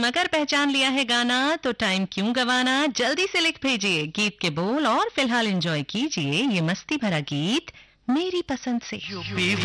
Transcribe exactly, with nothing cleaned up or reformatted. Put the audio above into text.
अगर पहचान लिया है गाना तो टाइम क्यों गवाना, जल्दी से लिख भेजिए गीत के बोल और फिलहाल एंजॉय कीजिए ये मस्ती भरा गीत मेरी पसंद से।